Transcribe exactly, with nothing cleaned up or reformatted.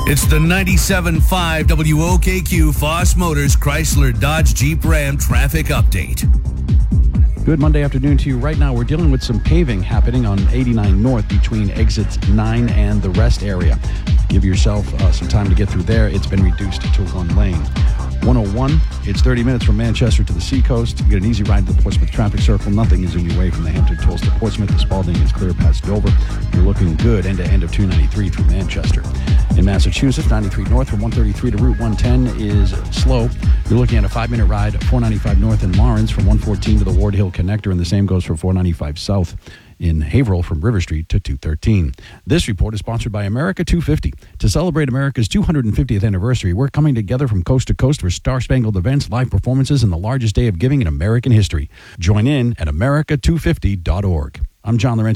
It's the ninety-seven point five W O K Q Foss Motors Chrysler Dodge Jeep Ram traffic update. Good Monday afternoon to you. Right now, we're dealing with some paving happening on eighty-nine North between exits nine and the rest area. Give yourself uh, some time to get through there. It's been reduced to one lane. one oh one, it's thirty minutes from Manchester to the Seacoast. You get an easy ride to the Portsmouth traffic circle. Nothing is in your way from the Hampton Tolls to Portsmouth. The Spalding is clear past Dover. You're looking good end to end of two ninety-three through Manchester. In Massachusetts, ninety-three North from one thirty-three to Route one ten is slow. You're looking at a five-minute ride, four ninety-five North in Lawrence from one fourteen to the Ward Hill Connector, and the same goes for four ninety-five South in Haverhill from River Street to two thirteen. This report is sponsored by America two fifty. To celebrate America's two hundred fiftieth anniversary, we're coming together from coast to coast for star-spangled events, live performances, and the largest day of giving in American history. Join in at America two fifty dot org. I'm John Lorenzo.